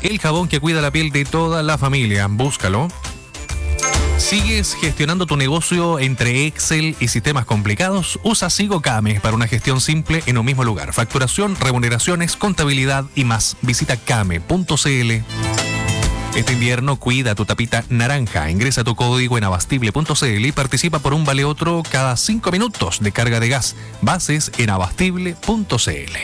el jabón que cuida la piel de toda la familia. Búscalo. ¿Sigues gestionando tu negocio entre Excel y sistemas complicados? Usa SigoCame para una gestión simple en un mismo lugar. Facturación, remuneraciones, contabilidad y más. Visita came.cl. Este invierno cuida tu tapita naranja. Ingresa tu código en abastible.cl y participa por un vale otro cada 5 minutos de carga de gas. Bases en abastible.cl.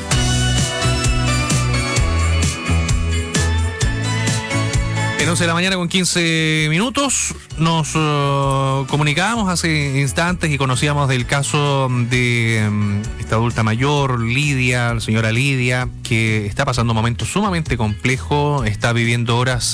En 11 de la mañana con 15 minutos nos comunicábamos hace instantes y conocíamos del caso de esta adulta mayor, Lidia, la señora Lidia, que está pasando un momento sumamente complejo, está viviendo horas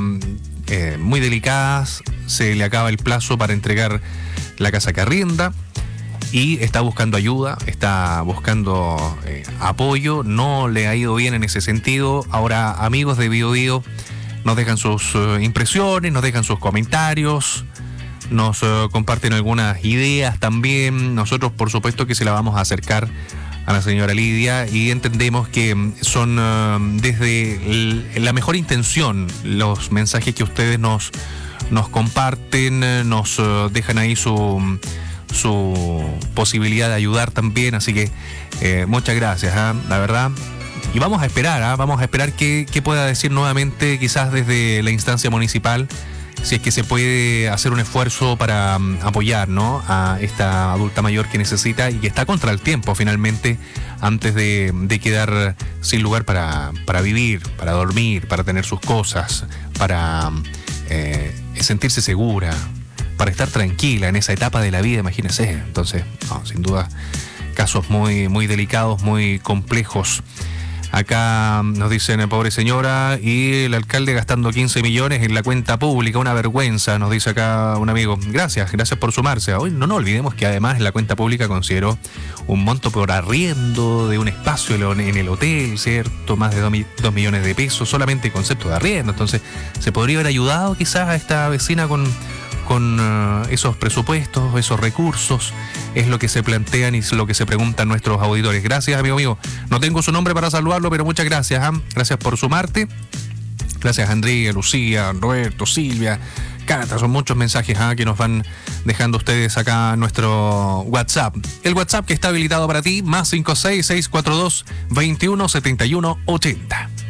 muy delicadas, se le acaba el plazo para entregar la casa que arrienda y está buscando ayuda, está buscando apoyo, no le ha ido bien en ese sentido. Ahora, amigos de Bio Bio nos dejan sus impresiones, nos dejan sus comentarios, nos comparten algunas ideas también. Nosotros, por supuesto, que se la vamos a acercar a la señora Lidia y entendemos que son desde la mejor intención los mensajes que ustedes nos comparten, nos dejan ahí su posibilidad de ayudar también. Así que muchas gracias, la verdad. Y vamos a esperar qué pueda decir nuevamente, quizás desde la instancia municipal, si es que se puede hacer un esfuerzo para apoyar, ¿no?, a esta adulta mayor que necesita y que está contra el tiempo finalmente, antes de quedar sin lugar para vivir, para dormir, para tener sus cosas, para sentirse segura, para estar tranquila en esa etapa de la vida, imagínense. Entonces, sin duda, casos muy, muy delicados, muy complejos. Acá nos dicen, pobre señora, y el alcalde gastando 15 millones en la cuenta pública, una vergüenza, nos dice acá un amigo. Gracias por sumarse. Hoy no olvidemos que además la cuenta pública consideró un monto por arriendo de un espacio en el hotel, ¿cierto? Más de 2 millones de pesos, solamente concepto de arriendo. Entonces, se podría haber ayudado quizás a esta vecina con esos presupuestos, esos recursos. Es lo que se plantean y es lo que se preguntan nuestros auditores. Gracias, amigo mío. No tengo su nombre para saludarlo, pero muchas gracias. Gracias por sumarte. Gracias, Andrea, Lucía, Roberto, Silvia, Cata. Son muchos mensajes que nos van dejando ustedes acá en nuestro WhatsApp. El WhatsApp que está habilitado para ti, +56 642 21 71 80.